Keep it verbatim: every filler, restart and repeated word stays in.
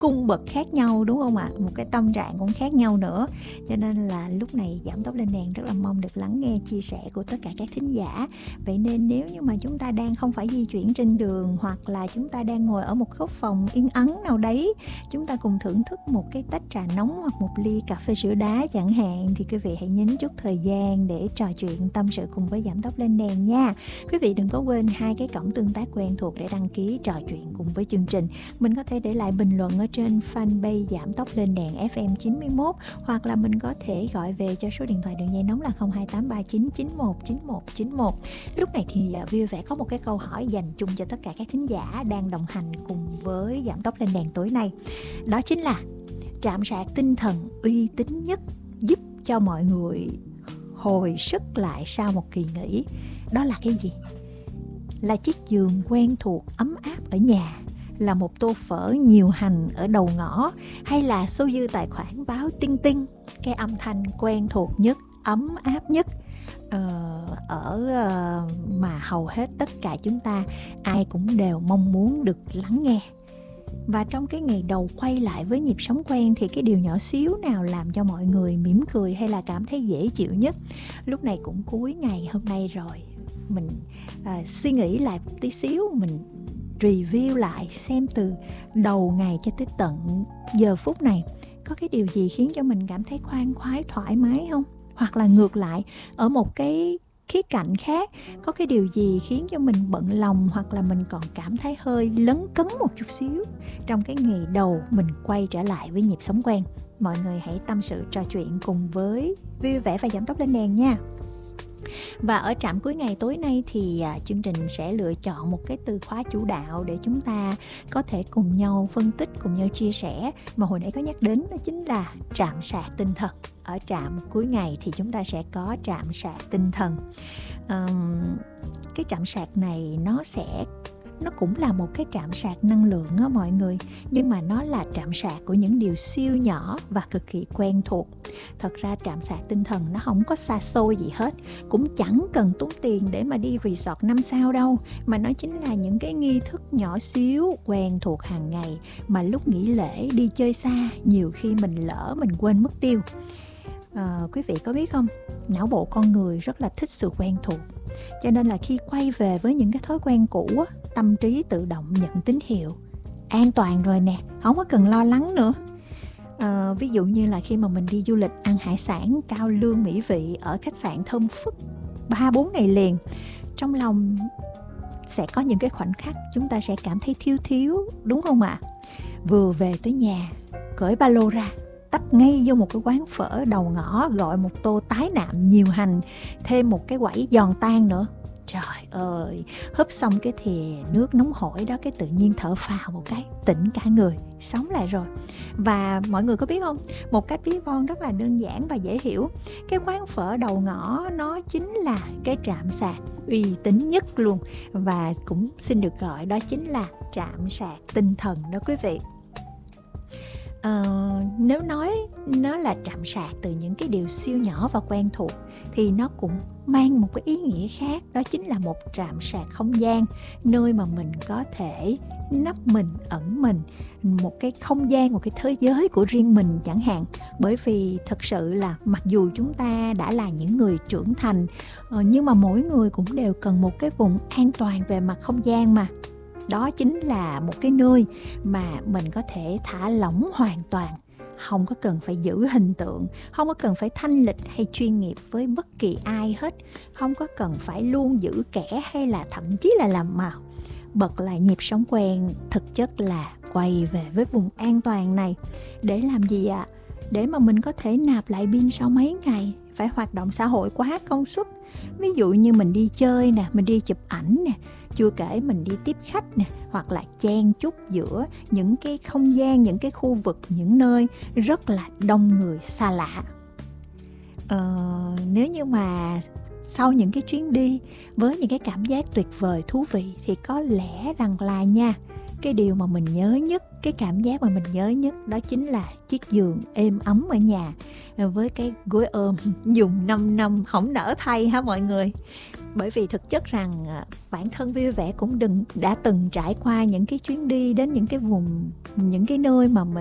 cung bậc khác nhau, đúng không ạ? Một cái tâm trạng cũng khác nhau nữa. Cho nên là lúc này Giảm Tốc Lên Đèn rất là mong được lắng nghe chia sẻ của tất cả các thính giả. Vậy nên nếu như mà chúng ta đang không phải di chuyển trên đường, hoặc là chúng ta đang ngồi ở một góc phòng yên ắng nào đấy, chúng ta cùng thưởng thức một cái tách trà nóng hoặc một ly cà phê sữa đá chẳng hạn, thì quý vị hãy nhấn chút thời gian để trò chuyện tâm sự cùng với Giảm Tốc Lên Đèn nha. Quý vị đừng có quên hai cái cổng tương tác quen thuộc để đăng ký trò chuyện cùng với chương trình. Mình có thể để lại bình luận ở trên fanpage Giảm Tốc Lên Đèn ép em chín mươi mốt, hoặc là mình có thể gọi về cho số điện thoại đường dây nóng là không hai tám ba chín chín một chín một chín một. Lúc này thì vui vẻ có một cái câu hỏi dành chung cho tất cả các thính giả đang đồng hành cùng với Giảm Tốc Lên Đèn tối nay. Đó chính là trạm sạc tinh thần uy tín nhất giúp cho mọi người hồi sức lại sau một kỳ nghỉ. Đó là cái gì? Là chiếc giường quen thuộc ấm áp ở nhà, là một tô phở nhiều hành ở đầu ngõ, hay là số dư tài khoản báo tinh tinh, cái âm thanh quen thuộc nhất, ấm áp nhất uh, ở uh, mà hầu hết tất cả chúng ta ai cũng đều mong muốn được lắng nghe. Và trong cái ngày đầu quay lại với nhịp sống quen thì cái điều nhỏ xíu nào làm cho mọi người mỉm cười hay là cảm thấy dễ chịu nhất? Lúc này cũng cuối ngày hôm nay rồi, mình uh, suy nghĩ lại một tí xíu, mình review lại xem từ đầu ngày cho tới tận giờ phút này có cái điều gì khiến cho mình cảm thấy khoan khoái, thoải mái không? Hoặc là ngược lại, ở một cái khía cạnh khác, có cái điều gì khiến cho mình bận lòng, hoặc là mình còn cảm thấy hơi lấn cấn một chút xíu trong cái ngày đầu mình quay trở lại với nhịp sống quen? Mọi người hãy tâm sự trò chuyện cùng với Vui Vẻ và Giảm Tốc Lên Đèn nha. Và ở trạm cuối ngày tối nay thì à, chương trình sẽ lựa chọn một cái từ khóa chủ đạo để chúng ta có thể cùng nhau phân tích, cùng nhau chia sẻ. Mà hồi nãy có nhắc đến đó chính là trạm sạc tinh thần. Ở trạm cuối ngày thì chúng ta sẽ có trạm sạc tinh thần. um, Cái trạm sạc này nó sẽ nó cũng là một cái trạm sạc năng lượng á mọi người, nhưng mà nó là trạm sạc của những điều siêu nhỏ và cực kỳ quen thuộc. Thật ra trạm sạc tinh thần nó không có xa xôi gì hết, cũng chẳng cần tốn tiền để mà đi resort năm sao đâu, mà nó chính là những cái nghi thức nhỏ xíu quen thuộc hàng ngày mà lúc nghỉ lễ đi chơi xa nhiều khi mình lỡ mình quên mất tiêu. À, quý vị có biết không, não bộ con người rất là thích sự quen thuộc, cho nên là khi quay về với những cái thói quen cũ, tâm trí tự động nhận tín hiệu an toàn rồi nè, không có cần lo lắng nữa. À, ví dụ như là khi mà mình đi du lịch ăn hải sản cao lương mỹ vị ở khách sạn thơm phức ba bốn ngày liền, trong lòng sẽ có những cái khoảnh khắc chúng ta sẽ cảm thấy thiếu thiếu, đúng không ạ? Vừa về tới nhà, cởi ba lô ra, tấp ngay vô một cái quán phở đầu ngõ, gọi một tô tái nạm nhiều hành, thêm một cái quẩy giòn tan nữa. Trời ơi, húp xong cái thìa nước nóng hổi đó, cái tự nhiên thở phào một cái, tỉnh cả người, sống lại rồi. Và mọi người có biết không, một cách ví von rất là đơn giản và dễ hiểu, cái quán phở đầu ngõ nó chính là cái trạm sạc uy tín nhất luôn, và cũng xin được gọi đó chính là trạm sạc tinh thần đó quý vị. Uh, nếu nói nó là trạm sạc từ những cái điều siêu nhỏ và quen thuộc thì nó cũng mang một cái ý nghĩa khác, đó chính là một trạm sạc không gian, nơi mà mình có thể nấp mình, ẩn mình, một cái không gian, một cái thế giới của riêng mình chẳng hạn. Bởi vì thật sự là mặc dù chúng ta đã là những người trưởng thành, uh, nhưng mà mỗi người cũng đều cần một cái vùng an toàn về mặt không gian mà. Đó chính là một cái nơi mà mình có thể thả lỏng hoàn toàn, không có cần phải giữ hình tượng, không có cần phải thanh lịch hay chuyên nghiệp với bất kỳ ai hết, không có cần phải luôn giữ kẻ hay là thậm chí là làm màu. Bật lại nhịp sống quen thực chất là quay về với vùng an toàn này. Để làm gì ạ? À? Để mà mình có thể nạp lại pin sau mấy ngày phải hoạt động xã hội quá công suất. Ví dụ như mình đi chơi nè, mình đi chụp ảnh nè, chưa kể mình đi tiếp khách nè, hoặc là chen chúc giữa những cái không gian, những cái khu vực, những nơi rất là đông người xa lạ. Ờ, nếu như mà sau những cái chuyến đi với những cái cảm giác tuyệt vời, thú vị thì có lẽ rằng là nha, cái điều mà mình nhớ nhất, cái cảm giác mà mình nhớ nhất đó chính là chiếc giường êm ấm ở nhà với cái gối ôm dùng năm năm không nỡ thay ha mọi người. Bởi vì thực chất rằng bản thân Vui Vẻ cũng đừng đã từng trải qua những cái chuyến đi đến những cái vùng, những cái nơi mà mình